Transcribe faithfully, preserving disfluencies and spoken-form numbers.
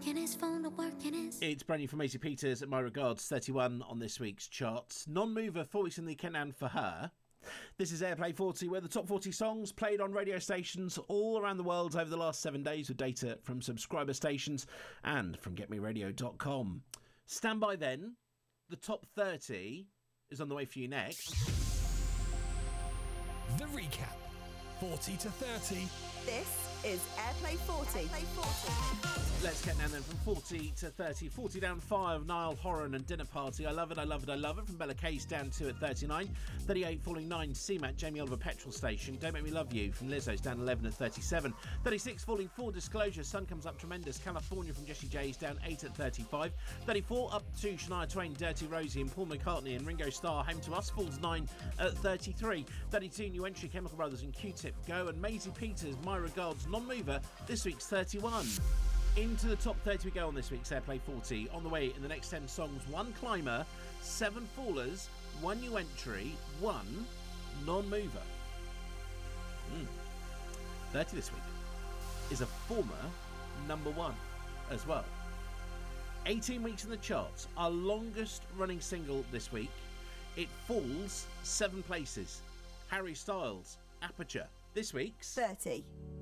working, his phone not working, his... It's brand new from Maisie Peters at My Regards, thirty-one on this week's charts. Non-mover, four weeks in the Kenan for her. This is Airplay forty, where the top forty songs played on radio stations all around the world over the last seven days with data from subscriber stations and from get me radio dot com. Stand by then. The top thirty is on the way for you next. The recap. forty to thirty. This is Airplay forty. Airplay forty. Let's get down then from forty to thirty. forty down five, Niall Horan and Dinner Party. I love it, I love it, I love it. From Bella Case down two at thirty-nine. thirty-eight falling nine, C MAT, Jamie Oliver Petrol Station. Don't Make Me Love You from Lizzo's down eleven at thirty-seven. thirty-six falling four, Disclosure. Sun Comes Up Tremendous. California from Jessie J's down eight at thirty-five. thirty-four up to Shania Twain, Dirty Rosie and Paul McCartney and Ringo Starr. Home to Us falls nine at thirty-three. thirty-two new entry, Chemical Brothers and Q-Tip Go. And Maisie Peters, My Regards, non-mover, this week's thirty-one. Into the top thirty we go on this week's Airplay forty. On the way in the next ten songs, one climber, seven fallers, one new entry, one non-mover. Mm. thirty this week is a former number one as well. eighteen weeks in the charts, our longest running single this week. It falls seven places. Harry Styles, Aperture. This week's thirty.